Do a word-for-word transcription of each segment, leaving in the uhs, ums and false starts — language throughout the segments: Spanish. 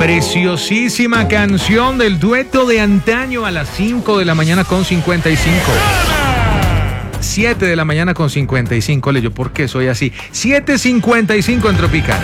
Preciosísima canción del dueto de antaño a las cinco de la mañana con cincuenta y cinco. siete de la mañana con cincuenta y cinco, leyó por qué soy así. siete cincuenta y cinco en Tropical.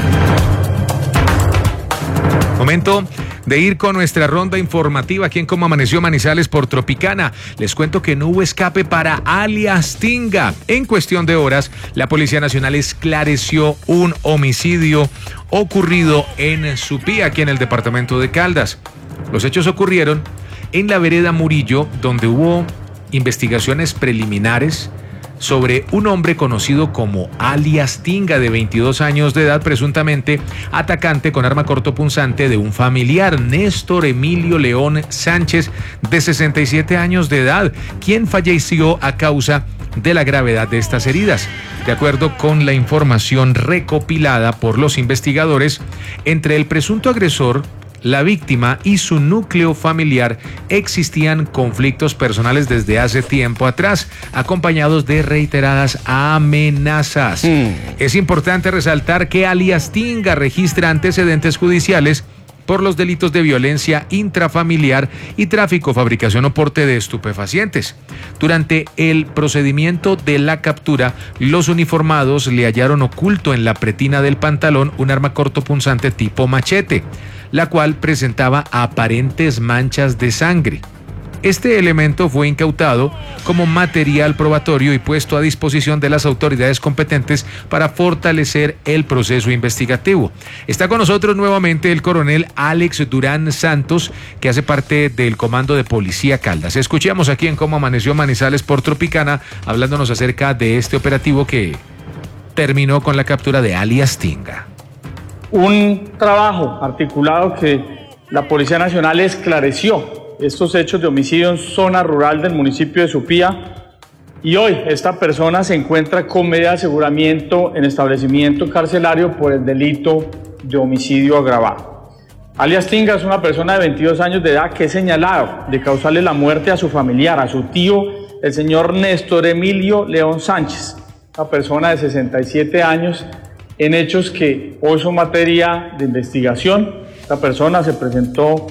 Momento de ir con nuestra ronda informativa aquí en Cómo Amaneció Manizales por Tropicana. Les cuento que no hubo escape para alias Tinga. En cuestión de horas, la Policía Nacional esclareció un homicidio ocurrido en Supía, aquí en el departamento de Caldas. Los hechos ocurrieron en la vereda Murillo, donde hubo investigaciones preliminares sobre un hombre conocido como alias Tinga, de veintidós años de edad, presuntamente atacante con arma cortopunzante de un familiar, Néstor Emilio León Sánchez, de sesenta y siete años de edad, quien falleció a causa de la gravedad de estas heridas. De acuerdo con la información recopilada por los investigadores, entre el presunto agresor, la víctima y su núcleo familiar existían conflictos personales desde hace tiempo atrás, acompañados de reiteradas amenazas. Mm. Es importante resaltar que alias Tinga registra antecedentes judiciales por los delitos de violencia intrafamiliar y tráfico, fabricación o porte de estupefacientes. Durante el procedimiento de la captura, los uniformados le hallaron oculto en la pretina del pantalón un arma cortopunzante tipo machete, la cual presentaba aparentes manchas de sangre. Este elemento fue incautado como material probatorio y puesto a disposición de las autoridades competentes para fortalecer el proceso investigativo. Está con nosotros nuevamente el coronel Alex Durán Santos, que hace parte del Comando de Policía Caldas. Escuchamos aquí en Cómo Amaneció Manizales por Tropicana, hablándonos acerca de este operativo que terminó con la captura de alias Tinga. Un trabajo articulado que la Policía Nacional esclareció estos hechos de homicidio en zona rural del municipio de Supía, y hoy esta persona se encuentra con medida de aseguramiento en establecimiento carcelario por el delito de homicidio agravado. Alias Tinga es una persona de veintidós años de edad que es señalado de causarle la muerte a su familiar, a su tío, el señor Néstor Emilio León Sánchez, una persona de sesenta y siete años, en hechos que hoy son materia de investigación. Esta persona se presentó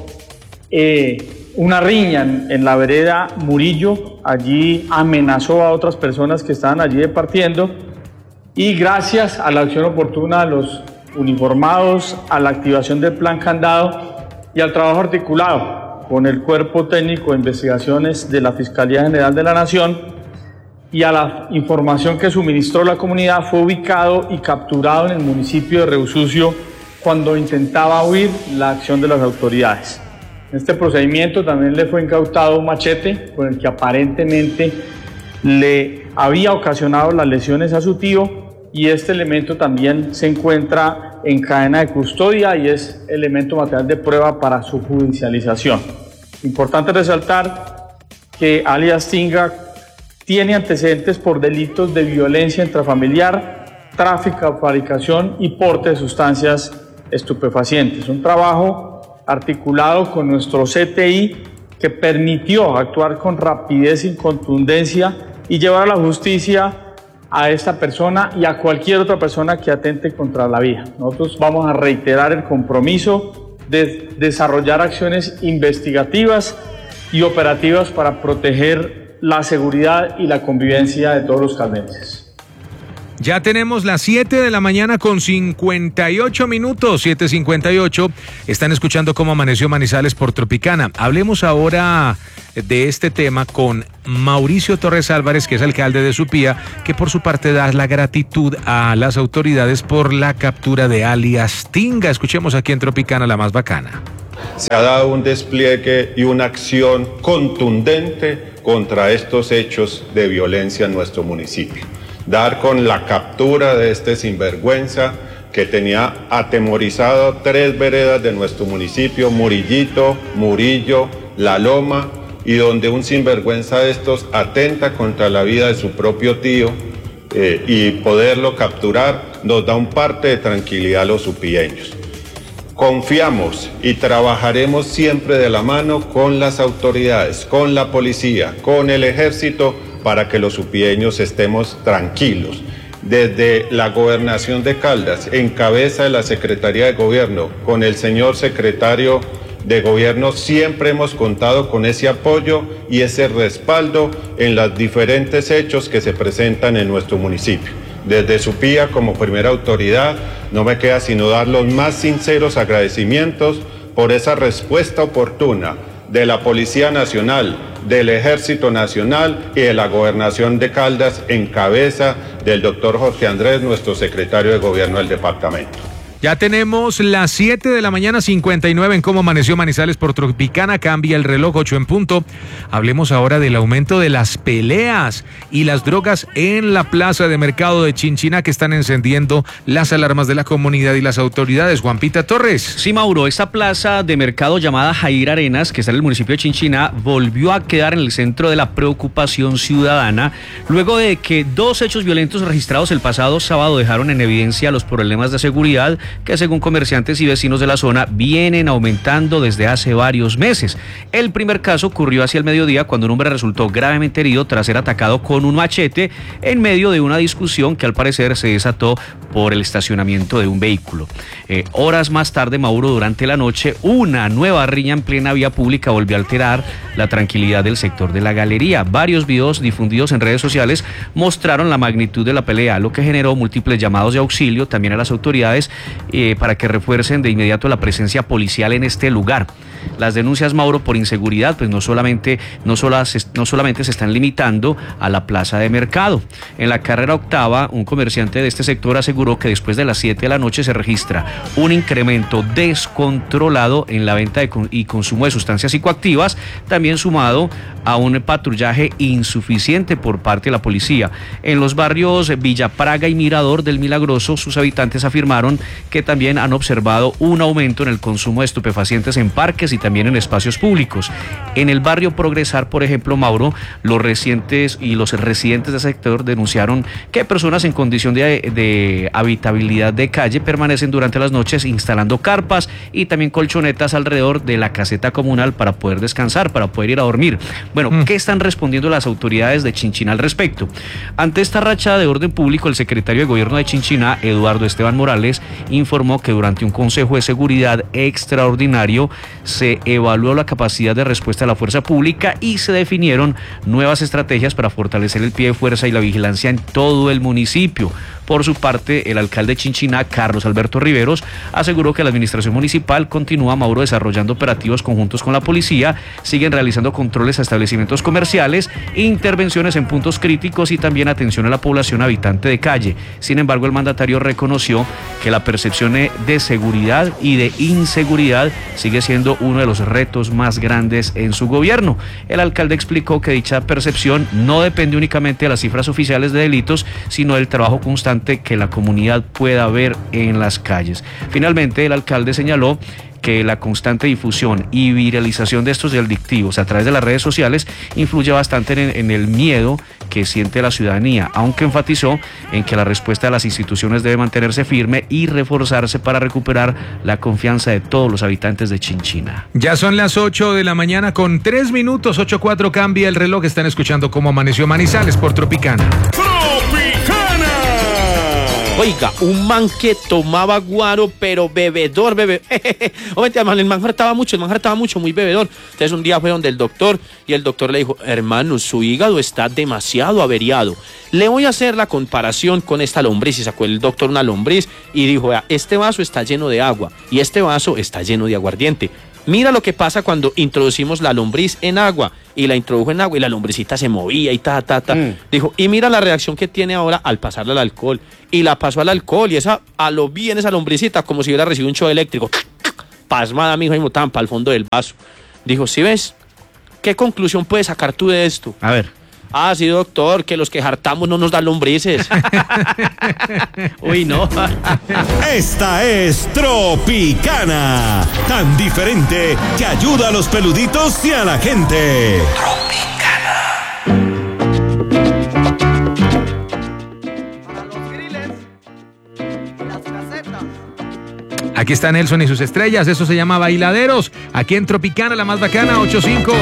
eh, una riña en, en la vereda Murillo, allí amenazó a otras personas que estaban allí departiendo, y gracias a la acción oportuna de los uniformados, a la activación del plan candado y al trabajo articulado con el Cuerpo Técnico de Investigaciones de la Fiscalía General de la Nación y a la información que suministró la comunidad, fue ubicado y capturado en el municipio de Reusucio cuando intentaba huir la acción de las autoridades. En este procedimiento también le fue incautado un machete con el que aparentemente le había ocasionado las lesiones a su tío, y este elemento también se encuentra en cadena de custodia y es elemento material de prueba para su judicialización. Importante resaltar que alias Tinga tiene antecedentes por delitos de violencia intrafamiliar, tráfico, fabricación y porte de sustancias estupefacientes. Un trabajo articulado con nuestro C T I que permitió actuar con rapidez y contundencia y llevar a la justicia a esta persona y a cualquier otra persona que atente contra la vida. Nosotros vamos a reiterar el compromiso de desarrollar acciones investigativas y operativas para proteger la seguridad y la convivencia de todos los caldenses. Ya tenemos las siete de la mañana con cincuenta y ocho minutos, siete cincuenta y ocho. Están escuchando Cómo Amaneció Manizales por Tropicana. Hablemos ahora de este tema con Mauricio Torres Álvarez, que es alcalde de Supía, que por su parte da la gratitud a las autoridades por la captura de alias Tinga. Escuchemos aquí en Tropicana, la más bacana. Se ha dado un despliegue y una acción contundente contra estos hechos de violencia en nuestro municipio. Dar con la captura de este sinvergüenza que tenía atemorizado tres veredas de nuestro municipio, Murillito, Murillo, La Loma, y donde un sinvergüenza de estos atenta contra la vida de su propio tío, eh, y poderlo capturar nos da un parte de tranquilidad a los supieños. Confiamos y trabajaremos siempre de la mano con las autoridades, con la policía, con el ejército, para que los supieños estemos tranquilos. desde la gobernación de Caldas, en cabeza de la Secretaría de Gobierno, con el señor secretario de Gobierno, siempre hemos contado con ese apoyo y ese respaldo en los diferentes hechos que se presentan en nuestro municipio. Desde Supía, como primera autoridad, no me queda sino dar los más sinceros agradecimientos por esa respuesta oportuna de la Policía Nacional, del Ejército Nacional y de la Gobernación de Caldas, en cabeza del doctor Jorge Andrés, nuestro secretario de Gobierno del departamento. Ya tenemos las siete de la mañana, cincuenta y nueve en Cómo Amaneció Manizales por Tropicana. Cambia el reloj, ocho en punto. Hablemos ahora del aumento de las peleas y las drogas en la plaza de mercado de Chinchiná, que están encendiendo las alarmas de la comunidad y las autoridades. Juanpita Torres. Sí, Mauro, esta plaza de mercado llamada Jair Arenas, que está en el municipio de Chinchiná, volvió a quedar en el centro de la preocupación ciudadana, luego de que dos hechos violentos registrados el pasado sábado dejaron en evidencia los problemas de seguridad que, según comerciantes y vecinos de la zona, vienen aumentando desde hace varios meses. El primer caso ocurrió hacia el mediodía, cuando un hombre resultó gravemente herido tras ser atacado con un machete en medio de una discusión que al parecer se desató por el estacionamiento de un vehículo. Eh, horas más tarde, Mauro, durante la noche, una nueva riña en plena vía pública volvió a alterar la tranquilidad del sector de la galería. Varios videos difundidos en redes sociales mostraron la magnitud de la pelea, lo que generó múltiples llamados de auxilio también a las autoridades eh, para que refuercen de inmediato la presencia policial en este lugar. Las denuncias, Mauro, por inseguridad, pues no solamente, no, sola, no solamente se están limitando a la plaza de mercado. En la carrera octava, un comerciante de este sector aseguró que después de las siete de la noche se registra un incremento descontrolado en la venta de con, y consumo de sustancias psicoactivas, también sumado a un patrullaje insuficiente por parte de la policía. En los barrios Villa Praga y Mirador del Milagroso, sus habitantes afirmaron que también han observado un aumento en el consumo de estupefacientes en parques y también en espacios públicos. En el barrio Progresar, por ejemplo, Mauro, los recientes y los residentes del sector denunciaron que personas en condición de, de habitabilidad de calle permanecen durante las noches instalando carpas y también colchonetas alrededor de la caseta comunal para poder descansar, para poder ir a dormir. Bueno, mm. ¿qué están respondiendo las autoridades de Chinchiná al respecto? Ante esta racha de orden público, el secretario de Gobierno de Chinchiná, Eduardo Esteban Morales, informó que durante un consejo de seguridad extraordinario se evaluó la capacidad de respuesta de la fuerza pública y se definieron nuevas estrategias para fortalecer el pie de fuerza y la vigilancia en todo el municipio. Por su parte, el alcalde de Chinchiná, Carlos Alberto Riveros, aseguró que la administración municipal continúa, Mauro, desarrollando operativos conjuntos con la policía, siguen realizando controles a establecimientos comerciales, intervenciones en puntos críticos y también atención a la población habitante de calle. Sin embargo, el mandatario reconoció que la percepción de seguridad y de inseguridad sigue siendo uno de los retos más grandes en su gobierno. El alcalde explicó que dicha percepción no depende únicamente de las cifras oficiales de delitos, sino del trabajo constante que la comunidad pueda ver en las calles. Finalmente, el alcalde señaló que la constante difusión y viralización de estos delictivos a través de las redes sociales influye bastante en, en el miedo que siente la ciudadanía, aunque enfatizó en que la respuesta de las instituciones debe mantenerse firme y reforzarse para recuperar la confianza de todos los habitantes de Chinchiná. Ya son las ocho de la mañana con tres minutos, ocho cuatro, cambia el reloj. Están escuchando Cómo Amaneció Manizales por Tropicana. Oiga, un man que tomaba guaro, pero bebedor, bebedor. Obviamente, el man hartaba mucho, el man hartaba mucho, muy bebedor. Entonces un día fue donde el doctor y el doctor le dijo: hermano, su hígado está demasiado averiado. Le voy a hacer la comparación con esta lombriz. Y sacó el doctor una lombriz y dijo: este vaso está lleno de agua y este vaso está lleno de aguardiente. Mira lo que pasa cuando introducimos la lombriz en agua. Y la introdujo en agua y la lombricita se movía y ta, ta, ta. Mm. Dijo, y mira la reacción que tiene ahora al pasarla al alcohol. Y la pasó al alcohol y esa, a lo bien esa lombricita, como si hubiera recibido un shock eléctrico. Pasmada, mijo, y botaban para el fondo del vaso. Dijo, ¿sí ves? ¿Qué conclusión puedes sacar tú de esto? A ver. Ah, sí, doctor, que los que hartamos no nos dan lombrices. Uy, no. Esta es Tropicana, tan diferente que ayuda a los peluditos y a la gente. Tropicana. Para los griles, las casetas. Aquí está Nelson y sus estrellas, eso se llama Bailaderos. Aquí en Tropicana, la más bacana, ocho cinco.